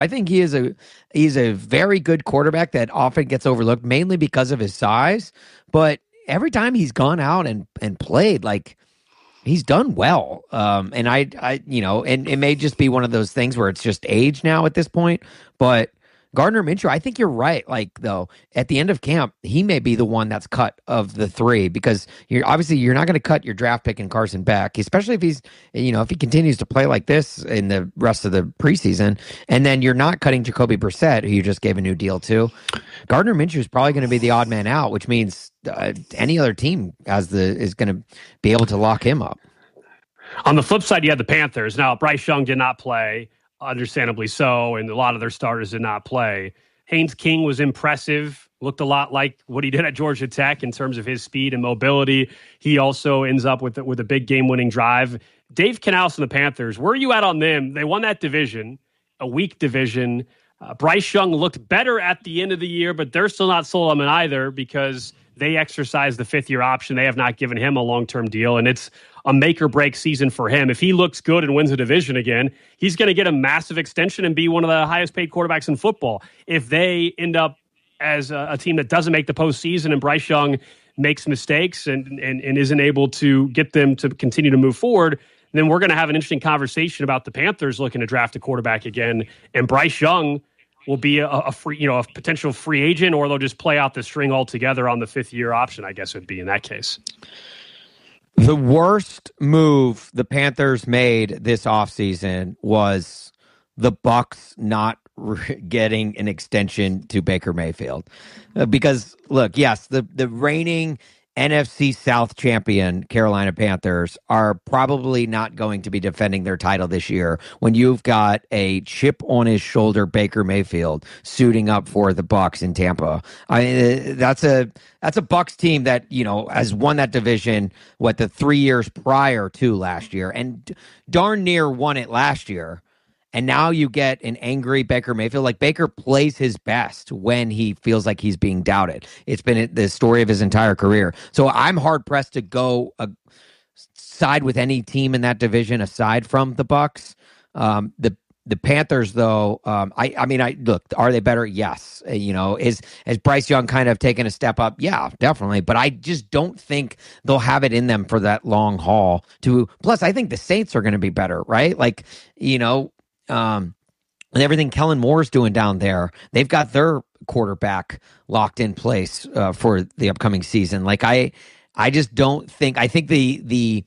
I think he's a very good quarterback that often gets overlooked, mainly because of his size. But every time he's gone out and played, like he's done well. And and it may just be one of those things where it's just age now at this point. But Gardner Minshew, I think you're right. Like though, at the end of camp, he may be the one that's cut of the three because you're not going to cut your draft pick in Carson Beck, especially if if he continues to play like this in the rest of the preseason, and then you're not cutting Jacoby Brissett, who you just gave a new deal to. Gardner Minshew is probably going to be the odd man out, which means any other team is going to be able to lock him up. On the flip side, you had the Panthers. Now, Bryce Young did not play, understandably so, and a lot of their starters did not play. Haynes King was impressive, looked a lot like what he did at Georgia Tech in terms of his speed and mobility. He also ends up with a big game-winning drive. Dave Canales and the Panthers, where are you at on them? They won that division, a weak division. Bryce Young looked better at the end of the year, but they're still not sold on him either because they exercised the fifth-year option. They have not given him a long-term deal, and it's a make-or-break season for him. If he looks good and wins the division again, he's going to get a massive extension and be one of the highest-paid quarterbacks in football. If they end up as a team that doesn't make the postseason and Bryce Young makes mistakes and isn't able to get them to continue to move forward, then we're going to have an interesting conversation about the Panthers looking to draft a quarterback again, and Bryce Young will be a free, a potential free agent, or they'll just play out the string altogether on the fifth-year option, I guess it would be in that case. The worst move the Panthers made this offseason was the Bucs not getting an extension to Baker Mayfield. Because, look, yes, the reigning NFC South champion Carolina Panthers are probably not going to be defending their title this year when you've got a chip on his shoulder Baker Mayfield suiting up for the Bucs in Tampa. I mean, that's a Bucs team that, has won that division the 3 years prior to last year and darn near won it last year. And now you get an angry Baker Mayfield. Like, Baker plays his best when he feels like he's being doubted. It's been the story of his entire career. So I'm hard-pressed to go side with any team in that division aside from the Bucs. The Panthers, though, look, are they better? Yes. Has Bryce Young kind of taken a step up? Yeah, definitely. But I just don't think they'll have it in them for that long haul. Plus, I think the Saints are going to be better, right? Like, and everything Kellen Moore's doing down there, they've got their quarterback locked in place for the upcoming season. Like I just don't think. I think the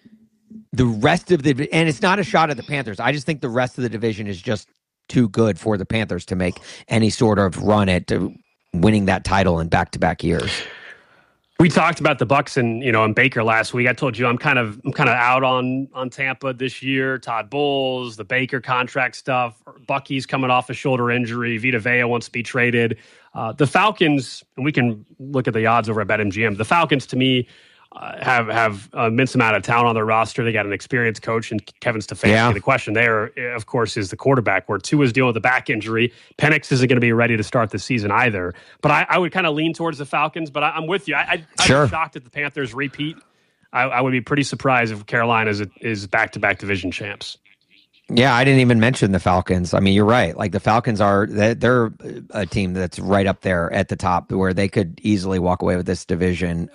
rest of the, and it's not a shot at the Panthers. I just think the rest of the division is just too good for the Panthers to make any sort of run at winning that title in back-to-back years. We talked about the Bucs and Baker last week. I told you I'm kind of out on Tampa this year. Todd Bowles, the Baker contract stuff. Bucky's coming off a shoulder injury. Vita Vea wants to be traded. The Falcons, and we can look at the odds over at BetMGM. The Falcons, to me, have an immense amount of talent on their roster. They got an experienced coach and Kevin Stefanski. Yeah. The question there, of course, is the quarterback, where Tua is dealing with a back injury. Penix isn't going to be ready to start the season either. But I would kind of lean towards the Falcons, but I'm with you. I'd be shocked if the Panthers repeat. I would be pretty surprised if Carolina is back-to-back division champs. Yeah, I didn't even mention the Falcons. I mean, you're right. Like, the Falcons they're a team that's right up there at the top where they could easily walk away with this division.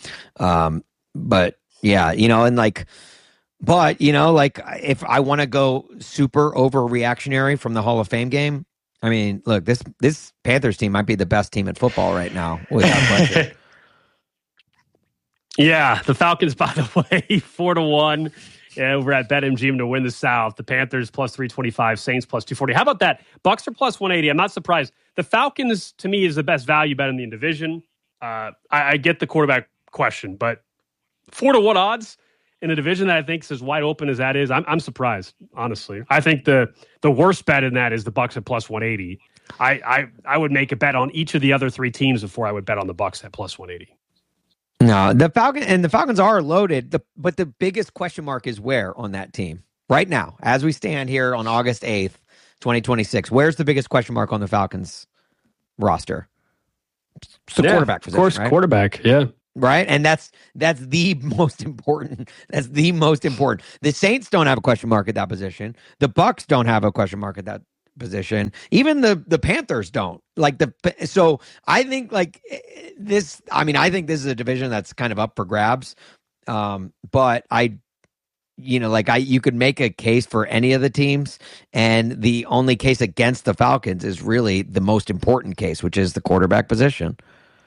But yeah, if I want to go super overreactionary from the Hall of Fame game, I mean, look, this Panthers team might be the best team in football right now without question. Yeah, the Falcons, by the way, 4-1. Yeah, over at BetMGM to win the South. The Panthers plus 325, Saints plus 240. How about that? Bucs are plus 180. I'm not surprised. The Falcons, to me, is the best value bet in the division. I get the quarterback question, but 4-1 odds in a division that I think is as wide open as that is, I'm surprised, honestly. I think the worst bet in that is the Bucs at plus 180. I would make a bet on each of the other three teams before I would bet on the Bucs at plus 180. No, the Falcons are loaded, but the biggest question mark is where on that team right now, as we stand here on August 8th, 2026. Where's the biggest question mark on the Falcons roster? It's the quarterback position, of course, right? Quarterback, yeah, right. And that's the most important. That's the most important. The Saints don't have a question mark at that position. The Bucs don't have a question mark at that position. Even the Panthers don't. So I think this. I mean, I think this is a division that's kind of up for grabs. But you could make a case for any of the teams, and the only case against the Falcons is really the most important case, which is the quarterback position.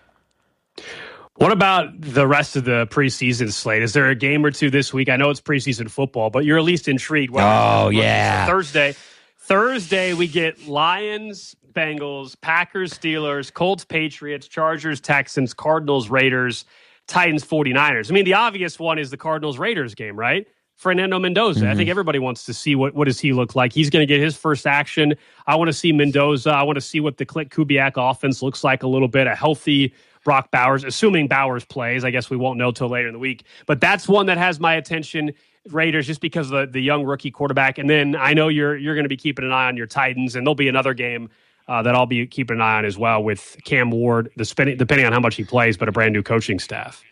What about the rest of the preseason slate? Is there a game or two this week? I know it's preseason football, but you're at least intrigued. Yeah. Thursday, we get Lions, Bengals, Packers, Steelers, Colts, Patriots, Chargers, Texans, Cardinals, Raiders, Titans, 49ers. I mean, the obvious one is the Cardinals-Raiders game, right? Fernando Mendoza. I think everybody wants to see what does he look like. He's going to get his first action. I want to see Mendoza. I want to see what the Clint Kubiak offense looks like a little bit. A healthy Brock Bowers, assuming Bowers plays. I guess we won't know till later in the week. But that's one that has my attention, Raiders, just because of the young rookie quarterback. And then I know you're going to be keeping an eye on your Titans, and there'll be another game that I'll be keeping an eye on as well with Cam Ward, depending on how much he plays, but a brand new coaching staff.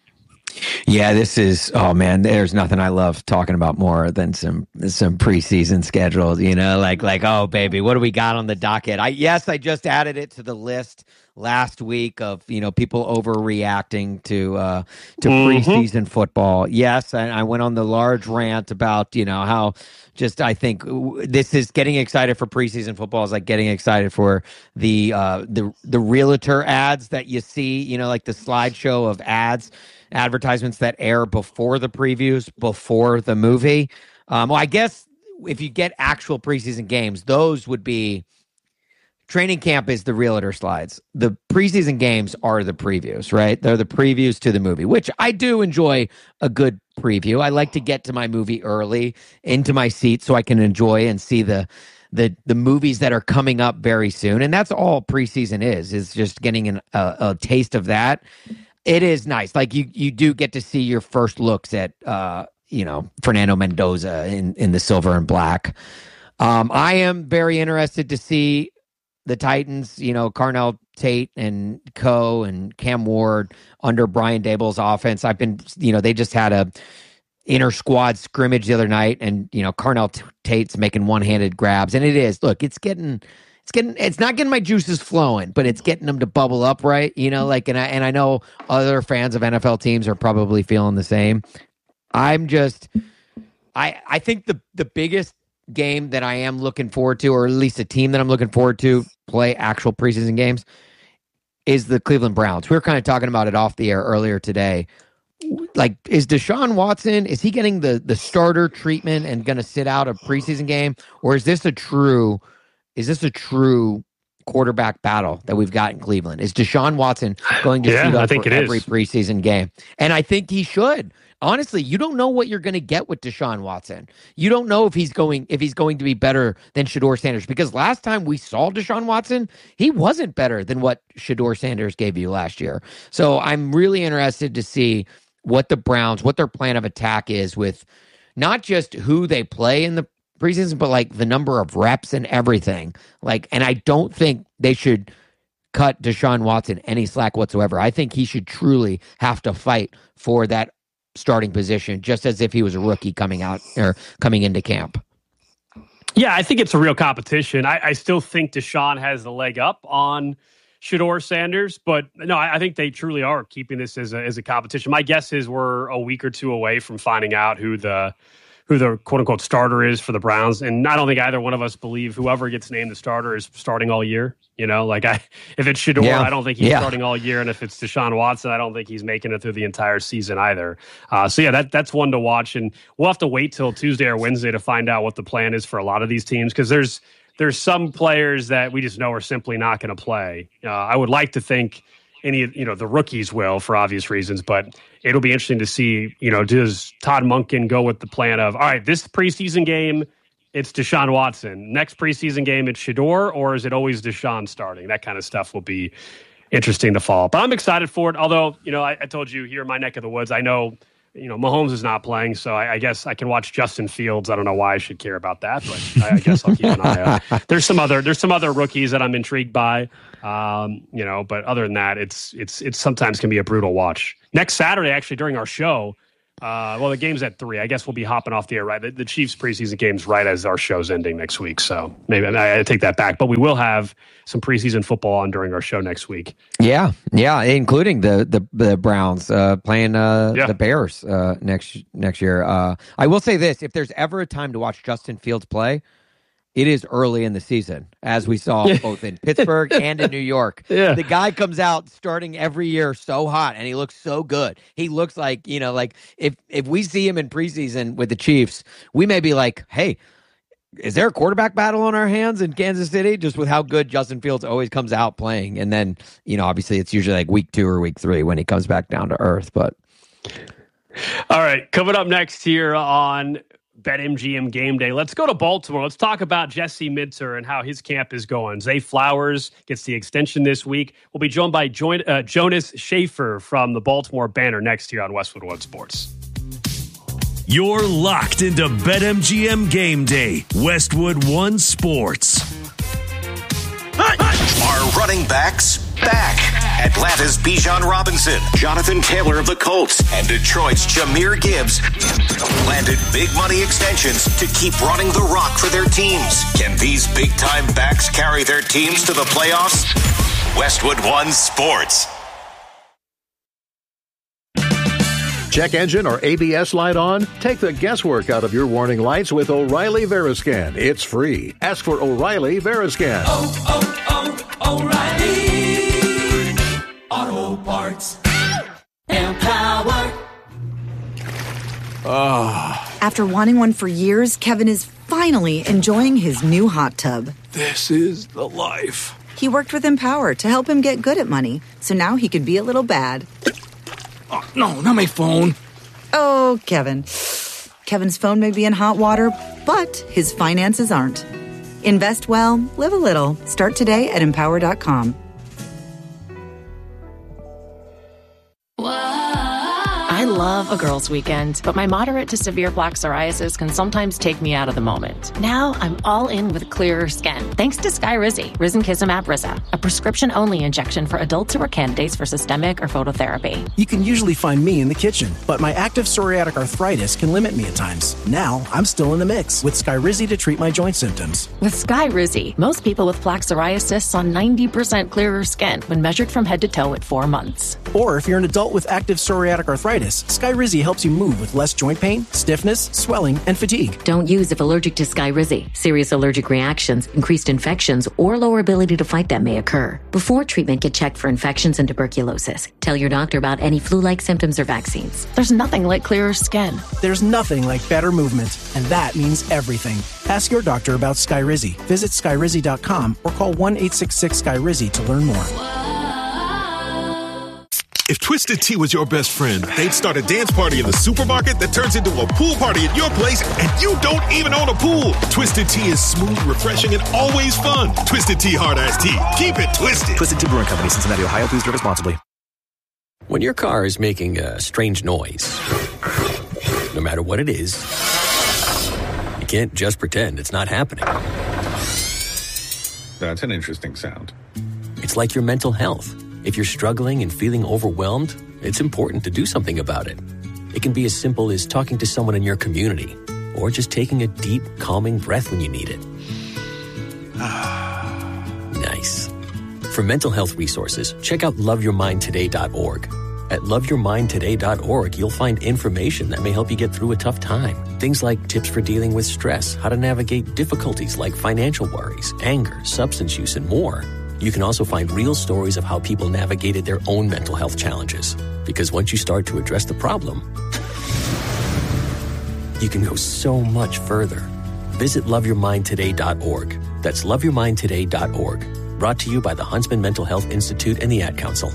Yeah, there's nothing I love talking about more than some preseason schedules, oh baby, what do we got on the docket? I just added it to the list last week of, people overreacting to preseason football. Yes, and I went on the large rant about, how just I think this is getting excited for preseason football is like getting excited for the realtor ads that you see, like the slideshow of advertisements that air before the previews, before the movie. I guess if you get actual preseason games, those would be training camp is the realtor slides. The preseason games are the previews, right? They're the previews to the movie, which I do enjoy a good preview. I like to get to my movie early into my seat so I can enjoy and see the movies that are coming up very soon. And that's all preseason is just getting a taste of that. It is nice. Like you do get to see your first looks at Fernando Mendoza in the silver and black. I am very interested to see the Titans, Carnell Tate and Co. and Cam Ward under Brian Daboll's offense. I've been, they just had a inter squad scrimmage the other night, and Carnell Tate's making one-handed grabs, and it's not getting my juices flowing, but it's getting them to bubble up, right? And I know other fans of NFL teams are probably feeling the same. I think the biggest game that I am looking forward to, or at least a team that I'm looking forward to play actual preseason games, is the Cleveland Browns. We were kind of talking about it off the air earlier today. Like, is Deshaun Watson, is he getting the starter treatment and going to sit out a preseason game, or is this a true quarterback battle that we've got in Cleveland? Is Deshaun Watson going to suit up for every preseason game? And I think he should. Honestly, you don't know what you're going to get with Deshaun Watson. You don't know if he's going to be better than Shedeur Sanders, because last time we saw Deshaun Watson, he wasn't better than what Shedeur Sanders gave you last year. So I'm really interested to see what the Browns, what their plan of attack is with not just who they play in the preseason, but like the number of reps and everything. And I don't think they should cut Deshaun Watson any slack whatsoever. I think he should truly have to fight for that starting position, just as if he was a rookie coming into camp. Yeah, I think it's a real competition. I still think Deshaun has the leg up on Shedeur Sanders, but no, I think they truly are keeping this as a competition. My guess is we're a week or two away from finding out who the quote unquote starter is for the Browns. And I don't think either one of us believe whoever gets named the starter is starting all year. If it's Shedeur, I don't think he's starting all year. And if it's Deshaun Watson, I don't think he's making it through the entire season either. That's one to watch. And we'll have to wait till Tuesday or Wednesday to find out what the plan is for a lot of these teams, because there's some players that we just know are simply not going to play. I would like to think the rookies will, for obvious reasons, but it'll be interesting to see, does Todd Monken go with the plan of, all right, this preseason game, it's Deshaun Watson. Next preseason game, it's Shedeur, or is it always Deshaun starting? That kind of stuff will be interesting to follow. But I'm excited for it. Although, I told you here in my neck of the woods, I know, Mahomes is not playing, so I guess I can watch Justin Fields. I don't know why I should care about that, but I guess I'll keep an eye on. There's some other rookies that I'm intrigued by, but other than that, it's sometimes can be a brutal watch. Next Saturday, actually, during our show, Well, the game's at 3. I guess we'll be hopping off the air, right? The Chiefs preseason game's right as our show's ending next week. So maybe I take that back. But we will have some preseason football on during our show next week. Yeah, including the Browns playing the Bears next year. I will say this: if there's ever a time to watch Justin Fields play, it is early in the season, as we saw both in Pittsburgh and in New York. Yeah. The guy comes out starting every year so hot, and he looks so good. He looks like, if we see him in preseason with the Chiefs, we may be like, hey, is there a quarterback battle on our hands in Kansas City? Just with how good Justin Fields always comes out playing. And then, obviously it's usually like week 2 or week 3 when he comes back down to earth. But all right, coming up next here on BetMGM Game Day. Let's go to Baltimore. Let's talk about Jesse Minter and how his camp is going. Zay Flowers gets the extension this week. We'll be joined by Jonas Schaefer from the Baltimore Banner next here on Westwood One Sports. You're locked into BetMGM Game Day. Westwood One Sports. Our running backs back. Atlanta's Bijan Robinson, Jonathan Taylor of the Colts, and Detroit's Jahmyr Gibbs landed big money extensions to keep running the rock for their teams. Can these big-time backs carry their teams to the playoffs? Westwood One Sports. Check engine or ABS light on? Take the guesswork out of your warning lights with O'Reilly Veriscan. It's free. Ask for O'Reilly Veriscan. O'Reilly Auto Parts. Empower. After wanting one for years, Kevin is finally enjoying his new hot tub. This is the life. He worked with Empower to help him get good at money, so now he could be a little bad. Oh, no, not my phone. Oh, Kevin. Kevin's phone may be in hot water, but his finances aren't. Invest well, live a little. Start today at Empower.com. I love a girls' weekend, but my moderate to severe plaque psoriasis can sometimes take me out of the moment. Now I'm all in with clearer skin, thanks to Skyrizi, Risankizumab Rizza, a prescription-only injection for adults who are candidates for systemic or phototherapy. You can usually find me in the kitchen, but my active psoriatic arthritis can limit me at times. Now I'm still in the mix with Skyrizi to treat my joint symptoms. With Skyrizi, most people with plaque psoriasis saw 90% clearer skin when measured from head to toe at 4 months. Or if you're an adult with active psoriatic arthritis, Skyrizi helps you move with less joint pain, stiffness, swelling, and fatigue. Don't use if allergic to Skyrizi. Serious allergic reactions, increased infections, or lower ability to fight them may occur. Before treatment, get checked for infections and tuberculosis. Tell your doctor about any flu-like symptoms or vaccines. There's nothing like clearer skin. There's nothing like better movement, and that means everything. Ask your doctor about Skyrizi. Visit Skyrizi.com or call 1-866-SKYRIZI to learn more. If Twisted Tea was your best friend, they'd start a dance party in the supermarket that turns into a pool party at your place, and you don't even own a pool. Twisted Tea is smooth, refreshing, and always fun. Twisted Tea Hard Iced Tea. Keep it twisted. Twisted Tea Brewing Company, Cincinnati, Ohio. Please drink responsibly. When your car is making a strange noise, no matter what it is, you can't just pretend it's not happening. That's an interesting sound. It's like your mental health. If you're struggling and feeling overwhelmed, it's important to do something about it. It can be as simple as talking to someone in your community, or just taking a deep, calming breath when you need it. Nice. For mental health resources, check out loveyourmindtoday.org. At loveyourmindtoday.org, you'll find information that may help you get through a tough time. Things like tips for dealing with stress, how to navigate difficulties like financial worries, anger, substance use, and more. You can also find real stories of how people navigated their own mental health challenges. Because once you start to address the problem, you can go so much further. Visit loveyourmindtoday.org. That's loveyourmindtoday.org. Brought to you by the Huntsman Mental Health Institute and the Ad Council.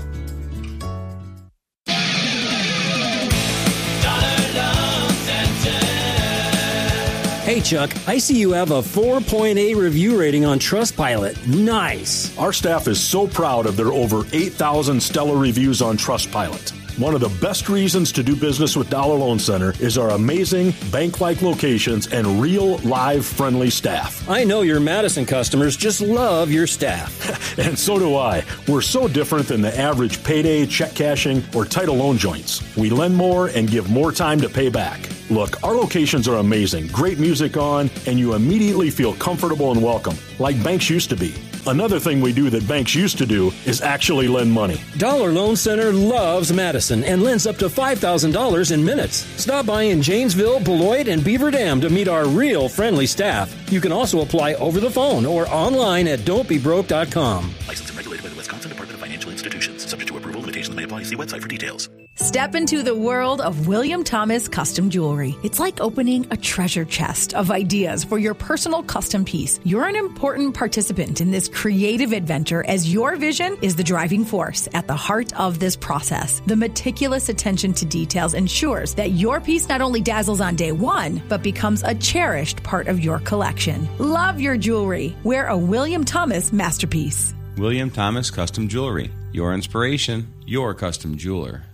Hey, Chuck, I see you have a 4.8 review rating on Trustpilot. Nice. Our staff is so proud of their over 8,000 stellar reviews on Trustpilot. One of the best reasons to do business with Dollar Loan Center is our amazing bank-like locations and real, live, friendly staff. I know your Madison customers just love your staff. And so do I. We're so different than the average payday, check cashing, or title loan joints. We lend more and give more time to pay back. Look, our locations are amazing, great music on, and you immediately feel comfortable and welcome, like banks used to be. Another thing we do that banks used to do is actually lend money. Dollar Loan Center loves Madison and lends up to $5,000 in minutes. Stop by in Janesville, Beloit, and Beaver Dam to meet our real friendly staff. You can also apply over the phone or online at don'tbebroke.com. Licensed and regulated by the Wisconsin Department of Financial Institutions. Subject to approval, limitations may apply. See website for details. Step into the world of William Thomas Custom Jewelry. It's like opening a treasure chest of ideas for your personal custom piece. You're an important participant in this creative adventure as your vision is the driving force at the heart of this process. The meticulous attention to details ensures that your piece not only dazzles on day one, but becomes a cherished part of your collection. Love your jewelry. Wear a William Thomas masterpiece. William Thomas Custom Jewelry. Your inspiration, your custom jeweler.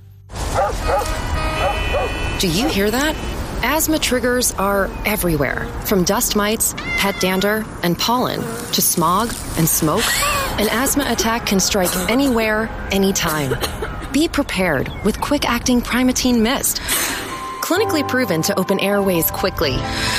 Do you hear that? Asthma triggers are everywhere, from dust mites, pet dander, and pollen, to smog and smoke. An asthma attack can strike anywhere, anytime. Be prepared with quick-acting Primatene Mist. Clinically proven to open airways quickly.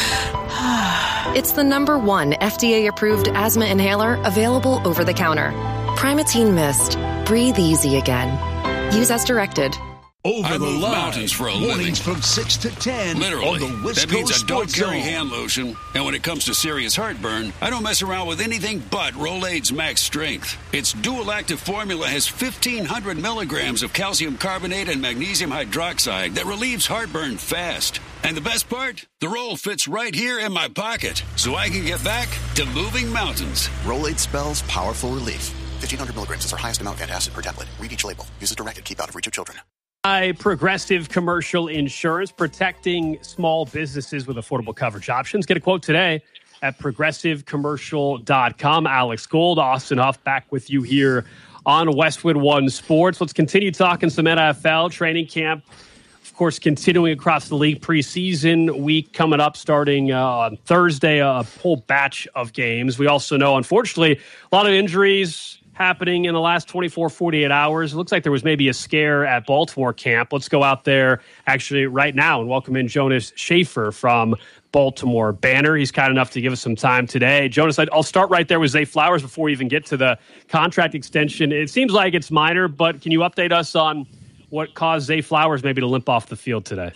It's the #1 FDA-approved asthma inhaler available over the counter. Primatene Mist. Breathe easy again. Use as directed. I move mountains for a living. Mornings from 6 to 10. Literally. On the West That means Coast I don't Sports carry Zone. hand lotion. And when it comes to serious heartburn, I don't mess around with anything but Rolaids Max Strength. Its dual active formula has 1,500 milligrams of calcium carbonate and magnesium hydroxide that relieves heartburn fast. And the best part? The roll fits right here in my pocket, so I can get back to moving mountains. Rolaids spells powerful relief. 1,500 milligrams is our highest amount of antacid per tablet. Read each label. Use as directed. Keep out of reach of children. Progressive Commercial Insurance, protecting small businesses with affordable coverage options. Get a quote today at progressivecommercial.com. Alex Gold, Austin Huff, back with you here on Westwood One Sports. Let's continue talking some NFL training camp. Of course, continuing across the league, preseason week coming up starting on Thursday, a whole batch of games. We also know, unfortunately, a lot of injuries happening in the last 24, 48 hours. It looks like there was maybe a scare at Baltimore camp. Let's go out there actually right now and welcome in Jonas Schaefer from Baltimore Banner. He's kind enough to give us some time today. Jonas, I'll start right there with Zay Flowers before we even get to the contract extension. It seems like it's minor, but can you update us on what caused Zay Flowers maybe to limp off the field today?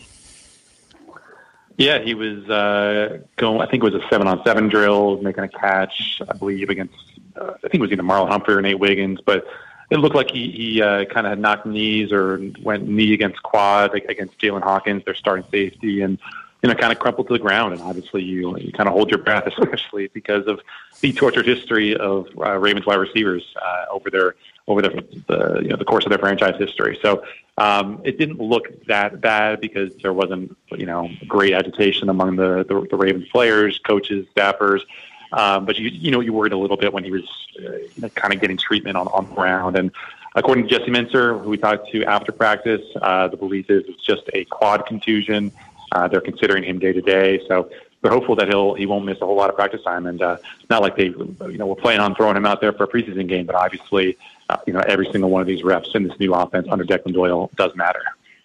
Yeah, he was going, I think it was a 7-on-7 drill, making a catch, I believe, against, I think it was either Marlon Humphrey or Nate Wiggins, but it looked like he kind of had knocked knees or went knee against quad against Jalen Hawkins, their starting safety, and, kind of crumpled to the ground. And obviously you kind of hold your breath, especially because of the tortured history of Ravens wide receivers over the course of their franchise history. So it didn't look that bad because there wasn't, great agitation among the Ravens players, coaches, staffers. But you worried a little bit when he was kind of getting treatment on the ground. And according to Jesse Minter, who we talked to after practice, the belief is it's just a quad contusion. They're considering him day to day, so they're hopeful that he won't miss a whole lot of practice time. And not like they were planning on throwing him out there for a preseason game, but obviously every single one of these reps in this new offense under Declan Doyle does matter.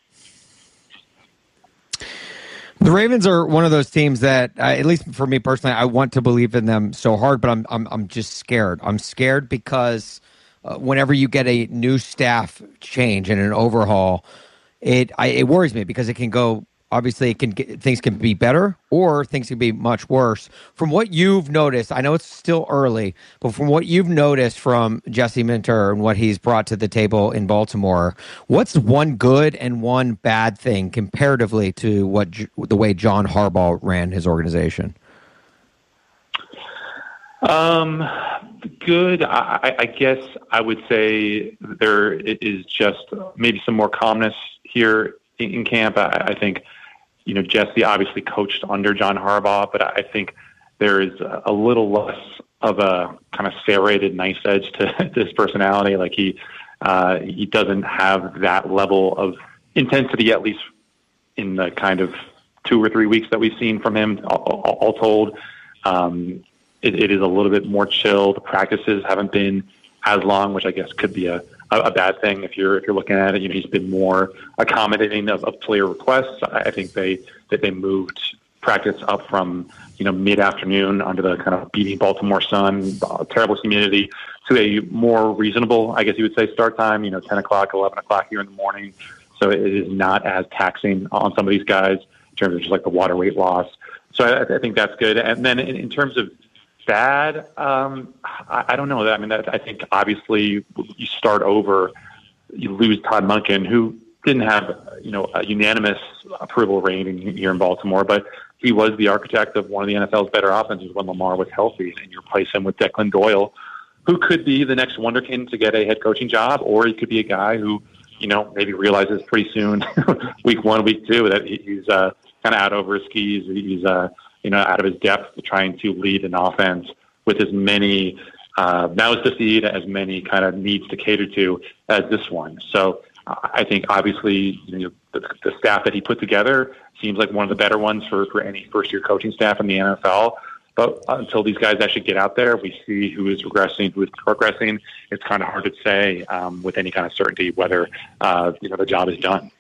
The Ravens are one of those teams that, at least for me personally, I want to believe in them so hard, but I'm just scared. I'm scared because whenever you get a new staff change and an overhaul, it worries me because it can go. Obviously, things can be better or things can be much worse. From what you've noticed, I know it's still early, but from what you've noticed from Jesse Minter and what he's brought to the table in Baltimore, what's one good and one bad thing comparatively to the way John Harbaugh ran his organization? Good. I guess I would say there is just maybe some more calmness here in camp. I think, Jesse obviously coached under John Harbaugh, but I think there is a little less of a kind of serrated, nice edge to his personality. Like he He doesn't have that level of intensity, at least in the kind of 2 or 3 weeks that we've seen from him, all told. It is a little bit more chill. The practices haven't been as long, which I guess could be a bad thing if you're looking at it. He's been more accommodating of player requests. I think they moved practice up from mid-afternoon under the kind of beating Baltimore sun, terrible humidity, to a more reasonable, I guess you would say, start time. 10 o'clock, 11 o'clock here in the morning. So it is not as taxing on some of these guys in terms of just like the water weight loss. So I think that's good. And then in terms of bad, I don't know. I think obviously you start over, you lose Todd Monken, who didn't have a unanimous approval rating here in Baltimore, but he was the architect of one of the NFL's better offenses when Lamar was healthy, and you replace him with Declan Doyle, who could be the next wonderkin to get a head coaching job, or he could be a guy who maybe realizes pretty soon, week 1, week 2, that he's kind of out over his skis. He's out of his depth, trying to lead an offense with as many mouths to feed, as many kind of needs to cater to as this one. So I think obviously the staff that he put together seems like one of the better ones for any first-year coaching staff in the NFL. But until these guys actually get out there, we see who is regressing, who is progressing. It's kind of hard to say with any kind of certainty whether the job is done.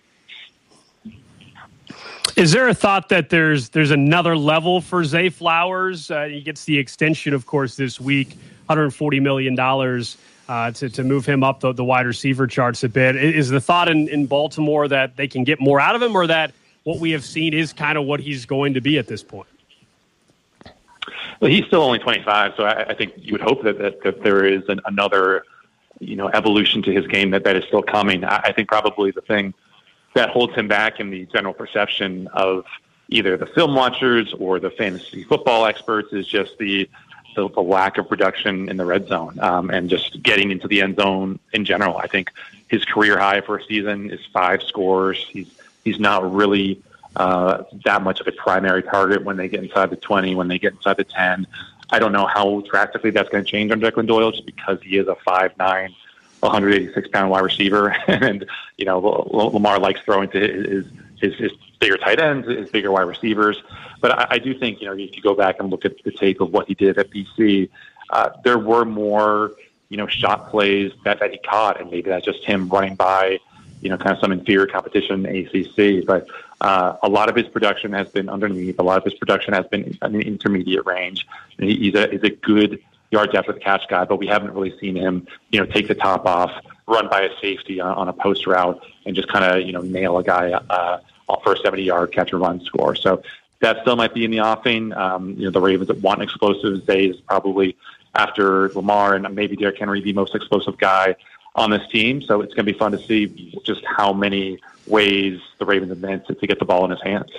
Is there a thought that there's another level for Zay Flowers? He gets the extension, of course, this week, $140 million to move him up the wide receiver charts a bit. Is the thought in Baltimore that they can get more out of him, or that what we have seen is kind of what he's going to be at this point? Well, he's still only 25, so I think you would hope that there is another evolution to his game that is still coming. I think probably the thing that holds him back in the general perception of either the film watchers or the fantasy football experts is just the lack of production in the red zone and just getting into the end zone in general. I think his career high for a season is 5 scores. He's not really that much of a primary target when they get inside the 20, when they get inside the 10. I don't know how drastically that's going to change on Declan Doyle, just because he is a 5'9", 186-pound wide receiver, and Lamar likes throwing to his bigger tight ends, his bigger wide receivers. But I do think if you go back and look at the tape of what he did at BC, there were more shot plays that he caught, and maybe that's just him running by kind of some inferior competition in ACC. But a lot of his production has been underneath. A lot of his production has been in the intermediate range. And he's a good yard depth of catch guy, but we haven't really seen him, take the top off, run by a safety on a post route, and just kind of, nail a guy for a 70-yard catch and run score. So that still might be in the offing. The Ravens that want explosives, Zay is probably, after Lamar and maybe Derrick Henry, the most explosive guy on this team. So it's going to be fun to see just how many ways the Ravens invent to get the ball in his hands.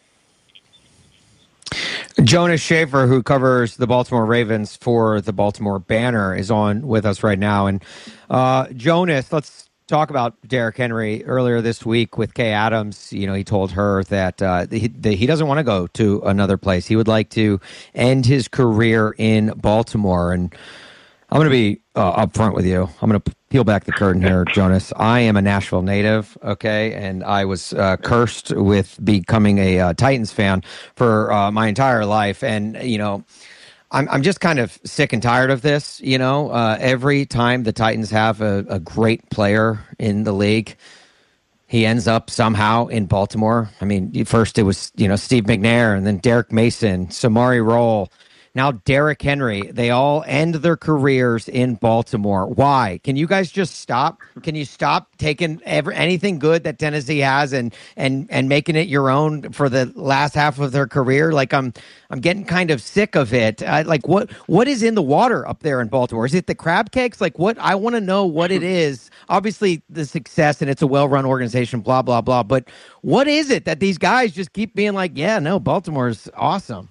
Jonas Schaefer, who covers the Baltimore Ravens for the Baltimore Banner, is on with us right now. And Jonas, let's talk about Derrick Henry. Earlier this week with Kay Adams, he told her that he doesn't want to go to another place. He would like to end his career in Baltimore. And I'm going to be upfront with you. I'm going to peel back the curtain here, Jonas. I am a Nashville native, okay, and I was cursed with becoming a Titans fan for my entire life. And, I'm just kind of sick and tired of this. Every time the Titans have a great player in the league, he ends up somehow in Baltimore. I mean, first it was, Steve McNair, and then Derek Mason, Samari Rolle. Now, Derrick Henry, they all end their careers in Baltimore. Why? Can you guys just stop? Can you stop taking anything good that Tennessee has and making it your own for the last half of their career? Like, I'm getting kind of sick of it. What is in the water up there in Baltimore? Is it the crab cakes? Like, what? I want to know what it is. Obviously, the success, and it's a well-run organization, blah, blah, blah. But what is it that these guys just keep being like, yeah, no, Baltimore's awesome?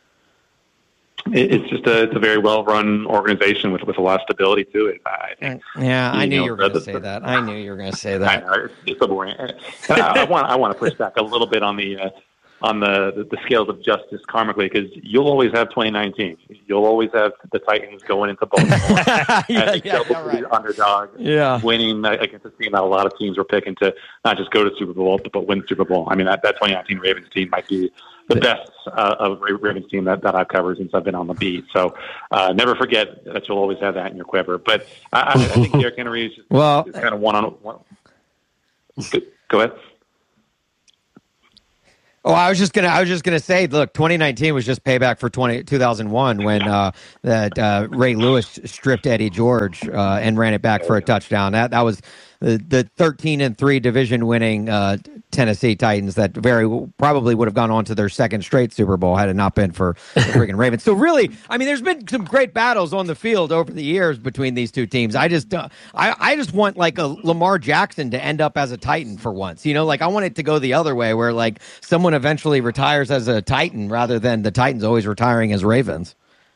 It's just a very well-run organization with a lot of stability to it, I think. Yeah, I knew you were going to say that. I know, it's so boring. I want to push back a little bit on the the scales of justice karmically, because you'll always have 2019. You'll always have the Titans going into Baltimore right. Underdog, winning against a team that a lot of teams were picking to not just go to Super Bowl, but win the Super Bowl. I mean, that 2019 Ravens team might be the best of Ravens team that I've covered since I've been on the beat. So never forget that you'll always have that in your quiver. But I think Derrick Henry is just kind of one-on-one. Go ahead. Oh, I was just gonna say, look, 2019 was just payback for 2001 when Ray Lewis stripped Eddie George and ran it back for a touchdown. That was the 13-3 division winning Tennessee Titans that probably would have gone on to their second straight Super Bowl had it not been for the freaking Ravens. So really, I mean, there's been some great battles on the field over the years between these two teams. I just want like a Lamar Jackson to end up as a Titan for once. You know, like I want it to go the other way where like someone eventually retires as a Titan rather than the Titans always retiring as Ravens.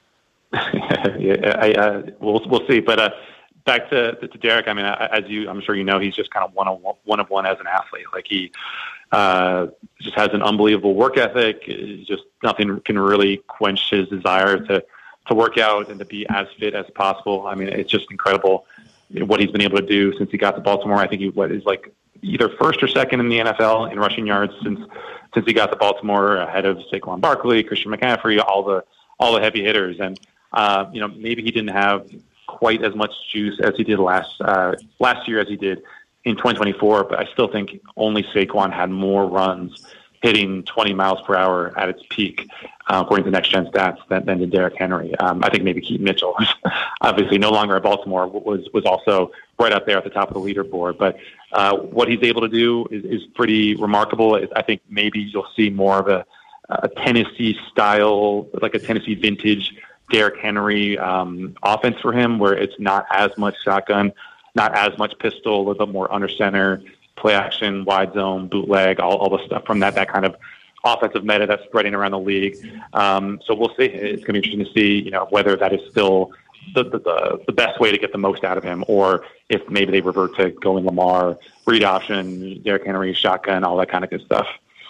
We'll see, but. Back to Derrick. I mean, I'm sure you know, he's just kind of one of one as an athlete. Like he just has an unbelievable work ethic. Just nothing can really quench his desire to work out and to be as fit as possible. I mean, it's just incredible what he's been able to do since he got to Baltimore. I think he is like either first or second in the NFL in rushing yards since he got to Baltimore, ahead of Saquon Barkley, Christian McCaffrey, all the heavy hitters. And maybe he didn't have quite as much juice as he did last year as he did in 2024, but I still think only Saquon had more runs hitting 20 miles per hour at its peak, according to Next Gen Stats, than did Derrick Henry. I think maybe Keaton Mitchell, who's obviously no longer at Baltimore, was also right up there at the top of the leaderboard. But what he's able to do is pretty remarkable. I think maybe you'll see more of a Tennessee style, like a Tennessee vintage Derrick Henry offense for him, where it's not as much shotgun, not as much pistol, a little bit more under center, play action, wide zone, bootleg, all the stuff from that kind of offensive meta that's spreading around the league. So we'll see. It's going to be interesting to see, whether that is still the best way to get the most out of him, or if maybe they revert to going Lamar, read option, Derrick Henry, shotgun, all that kind of good stuff.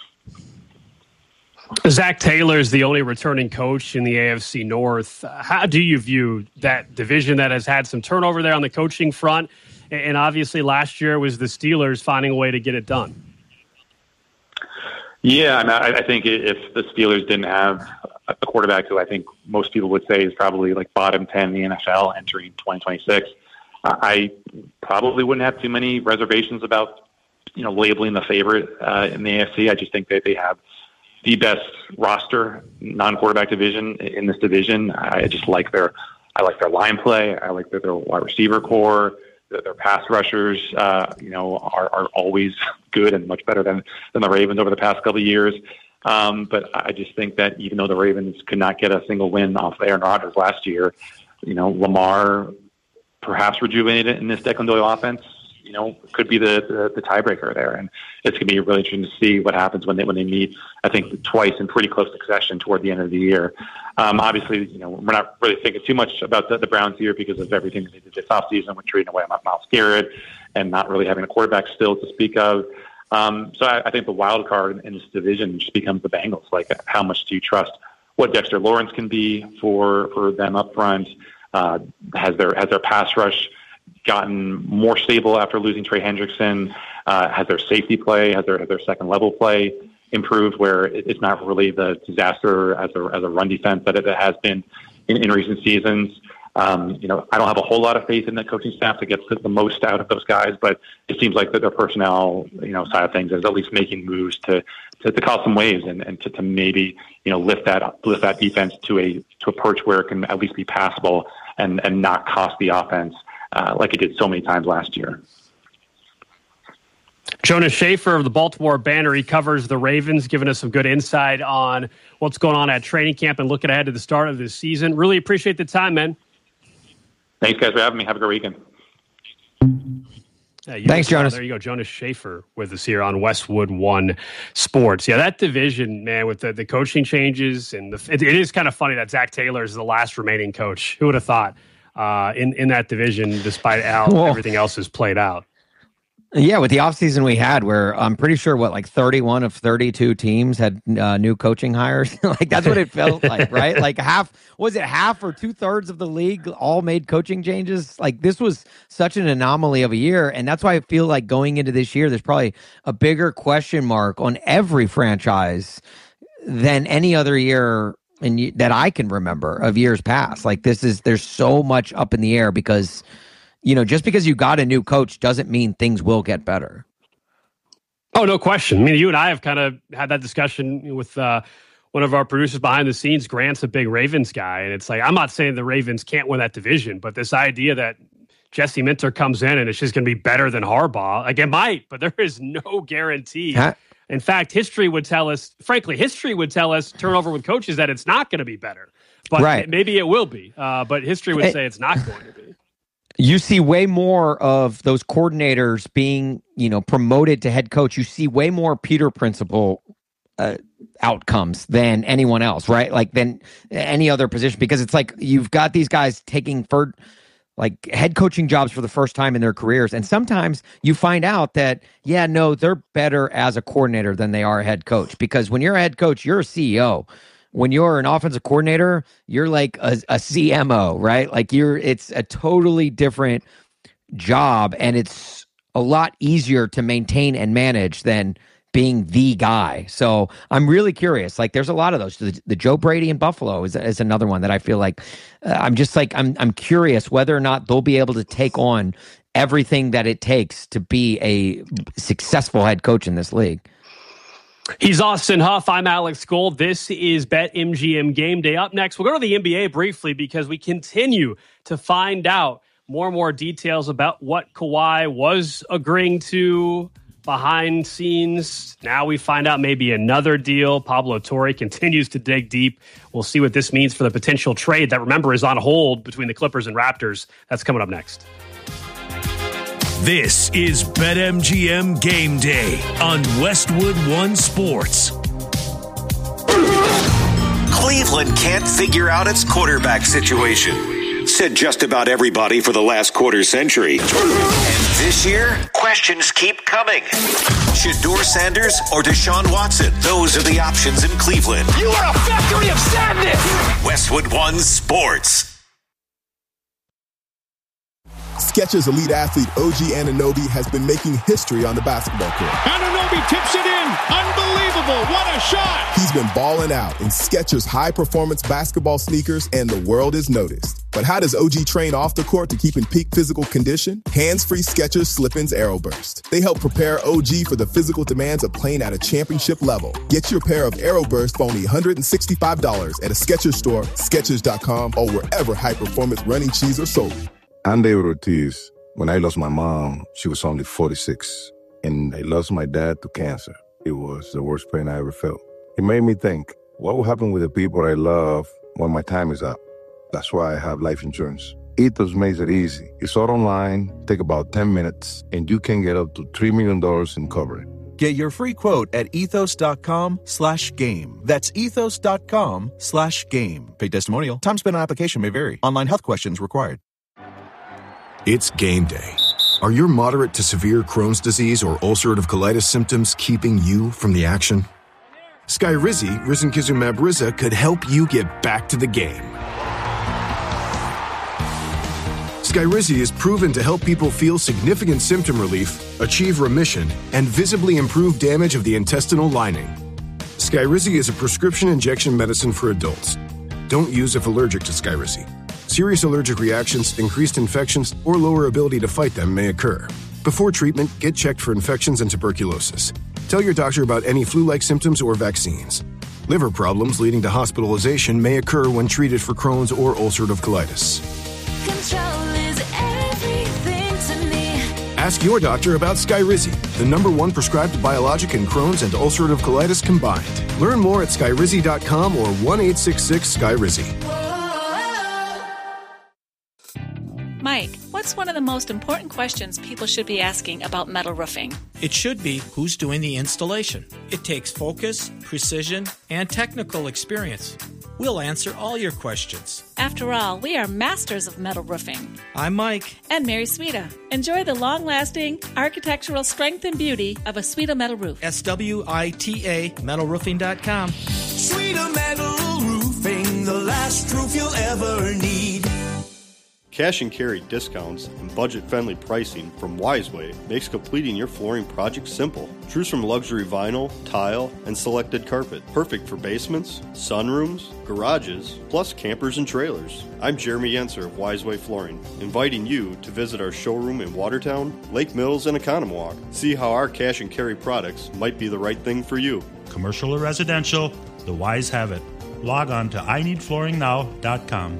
Zach Taylor is the only returning coach in the AFC North. How do you view that division that has had some turnover there on the coaching front? And obviously last year was the Steelers finding a way to get it done. Yeah, I think if the Steelers didn't have a quarterback who I think most people would say is probably like bottom 10 in the NFL entering 2026, I probably wouldn't have too many reservations about, labeling the favorite in the AFC. I just think that they have the best roster, non-quarterback division in this division. I like their line play. I like their wide receiver core. Their pass rushers, are always good and much better than the Ravens over the past couple of years. But I just think that even though the Ravens could not get a single win off Aaron Rodgers last year, Lamar perhaps rejuvenated in this Declan Doyle offense, could be the tiebreaker there. And it's going to be really interesting to see what happens when they meet, I think, twice in pretty close succession toward the end of the year. Obviously, we're not really thinking too much about the Browns here because of everything that they did this offseason with trading away Myles Garrett and not really having a quarterback still to speak of. So I think the wild card in this division just becomes the Bengals. Like, how much do you trust what Dexter Lawrence can be for them up front? Has their pass rush gotten more stable after losing Trey Hendrickson? Has their safety play, has their second level play improved, where it's not really the disaster as a run defense that it has been in recent seasons? I don't have a whole lot of faith in the coaching staff to get the most out of those guys, but it seems like that their personnel, side of things is at least making moves to cause some waves and to maybe, lift that defense to a perch where it can at least be passable and not cost the offense like it did so many times last year. Jonas Shaffer of the Baltimore Banner, he covers the Ravens, giving us some good insight on what's going on at training camp and looking ahead to the start of this season. Really appreciate the time, man. Thanks, guys, for having me. Have a great weekend. Thanks, Jonas. There you go. Jonas Shaffer with us here on Westwood One Sports. Yeah, that division, man, with the coaching changes, and it is kind of funny that Zach Taylor is the last remaining coach. Who would have thought in that division, despite how everything else is played out? Yeah, with the offseason we had, where I'm pretty sure, 31 of 32 teams had new coaching hires? Like, that's what it felt like, right? Like, half or 2/3 of the league all made coaching changes? Like, this was such an anomaly of a year, and that's why I feel like going into this year, there's probably a bigger question mark on every franchise than any other year that I can remember of years past. Like, there's so much up in the air because, just because you got a new coach doesn't mean things will get better. Oh, no question. I mean, you and I have kind of had that discussion with one of our producers behind the scenes. Grant's a big Ravens guy, and it's like, I'm not saying the Ravens can't win that division, but this idea that Jesse Minter comes in and it's just going to be better than Harbaugh, like, it might, but there is no guarantee. In fact, history would tell us turnover with coaches that it's not going to be better. But maybe it will be. But history would say it's not going to be. You see way more of those coordinators being, promoted to head coach. You see way more Peter Principle outcomes than anyone else, right? Like than any other position, because it's like you've got these guys taking head coaching jobs for the first time in their careers. And sometimes you find out that, they're better as a coordinator than they are a head coach. Because when you're a head coach, you're a CEO. When you're an offensive coordinator, you're like a CMO, right? Like it's a totally different job, and it's a lot easier to maintain and manage than being the guy. So I'm really curious. Like, there's a lot of those. The Joe Brady in Buffalo is another one that I feel like I'm curious whether or not they'll be able to take on everything that it takes to be a successful head coach in this league. He's Austin Huff. I'm Alex Gold. This is BetMGM Game Day. Up next, we'll go to the NBA briefly because we continue to find out more and more details about what Kawhi was agreeing to behind scenes. Now we find out maybe another deal. Pablo Torre continues to dig deep. We'll see what this means for the potential trade that, remember, is on hold between the Clippers and Raptors. That's coming up next. This is BetMGM Game Day on Westwood One Sports. Cleveland can't figure out its quarterback situation, said just about everybody for the last quarter century. And this year, questions keep coming. Shedeur Sanders or Deshaun Watson? Those are the options in Cleveland. You are a factory of sadness! Westwood One Sports. Skechers elite athlete OG Anunoby has been making history on the basketball court. Anunoby tips it in. Unbelievable. What a shot. He's been balling out in Skechers high-performance basketball sneakers, and the world is noticed. But how does OG train off the court to keep in peak physical condition? Hands-free Skechers Slip-ins Aeroburst. They help prepare OG for the physical demands of playing at a championship level. Get your pair of Aeroburst for only $165 at a Skechers store, Skechers.com, or wherever high-performance running shoes are sold. I'm David Ortiz. When I lost my mom, she was only 46. And I lost my dad to cancer. It was the worst pain I ever felt. It made me think, what will happen with the people I love when my time is up? That's why I have life insurance. Ethos makes it easy. It's all online, take about 10 minutes, and you can get up to $3 million in coverage. Get your free quote at ethos.com/game. That's ethos.com/game. Paid testimonial. Time spent on application may vary. Online health questions required. It's game day. Are your moderate to severe Crohn's disease or ulcerative colitis symptoms keeping you from the action? Skyrizi, risankizumab Riza, could help you get back to the game. Skyrizi is proven to help people feel significant symptom relief, achieve remission, and visibly improve damage of the intestinal lining. Skyrizi is a prescription injection medicine for adults. Don't use if allergic to Skyrizi. Serious allergic reactions, increased infections, or lower ability to fight them may occur. Before treatment, get checked for infections and tuberculosis. Tell your doctor about any flu-like symptoms or vaccines. Liver problems leading to hospitalization may occur when treated for Crohn's or ulcerative colitis. Control is everything to me. Ask your doctor about Skyrizi, the #1 prescribed biologic in Crohn's and ulcerative colitis combined. Learn more at skyrizi.com or 1-866-SKYRIZI. Mike, what's one of the most important questions people should be asking about metal roofing? It should be who's doing the installation. It takes focus, precision, and technical experience. We'll answer all your questions. After all, we are masters of metal roofing. I'm Mike. And Mary Sweda. Enjoy the long-lasting architectural strength and beauty of a Sweda metal roof. SWITA metalroofing.com. Sweda Metal Roofing, the last roof you'll ever need. Cash and carry discounts and budget-friendly pricing from Wiseway makes completing your flooring project simple. Choose from luxury vinyl, tile, and selected carpet. Perfect for basements, sunrooms, garages, plus campers and trailers. I'm Jeremy Yenser of Wiseway Flooring, inviting you to visit our showroom in Watertown, Lake Mills, and Economwalk. See how our cash and carry products might be the right thing for you. Commercial or residential, the Wise have it. Log on to INeedFlooringNow.com.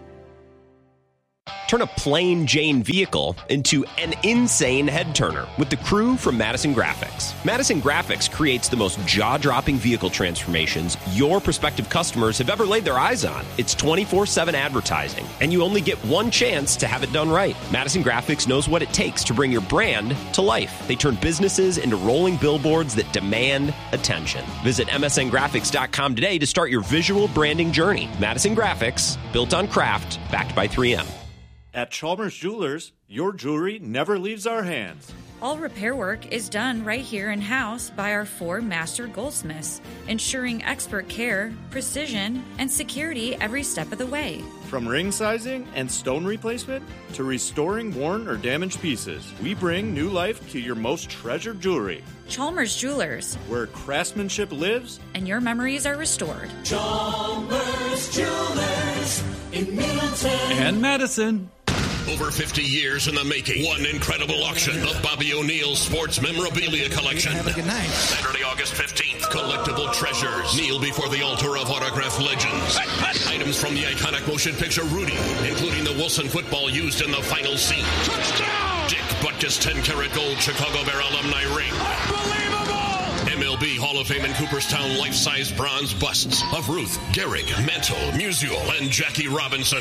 Turn a plain Jane vehicle into an insane head turner with the crew from Madison Graphics. Madison Graphics creates the most jaw-dropping vehicle transformations your prospective customers have ever laid their eyes on. It's 24/7 advertising, and you only get one chance to have it done right. Madison Graphics knows what it takes to bring your brand to life. They turn businesses into rolling billboards that demand attention. Visit MSNGraphics.com today to start your visual branding journey. Madison Graphics, built on craft, backed by 3M. At Chalmers Jewelers, your jewelry never leaves our hands. All repair work is done right here in-house by our 4 master goldsmiths, ensuring expert care, precision, and security every step of the way. From ring sizing and stone replacement to restoring worn or damaged pieces, we bring new life to your most treasured jewelry. Chalmers Jewelers, where craftsmanship lives and your memories are restored. Chalmers Jewelers in Middleton and Madison. Over 50 years in the making. One incredible auction of Bobby O'Neill's sports memorabilia collection. Have a good night. Saturday, August 15th. Collectible treasures. Kneel before the altar of autograph legends. Items from the iconic motion picture Rudy, including the Wilson football used in the final scene. Touchdown! Dick Butkus 10-karat gold Chicago Bear alumni ring. Unbelievable! MLB Hall of Fame in Cooperstown life-size bronze busts of Ruth, Gehrig, Mantle, Musial, and Jackie Robinson.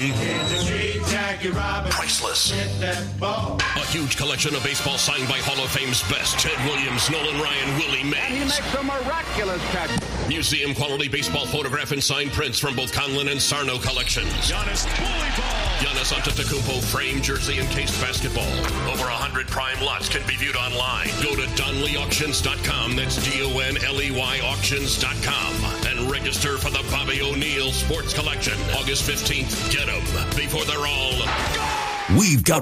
Priceless. A huge collection of baseball signed by Hall of Fame's best. Ted Williams, Nolan Ryan, Willie Mays. He makes a miraculous catch. Museum quality baseball photograph and signed prints from both Conlon and Sarno collections. Giannis Antetokounmpo framed jersey and cased basketball. Over 100 prime lots can be viewed online. Go to DonleyAuctions.com. That's DONLEY auctions.com and register for the Bobby O'Neill Sports Collection. August 15th. Get them before they're all gone. We've got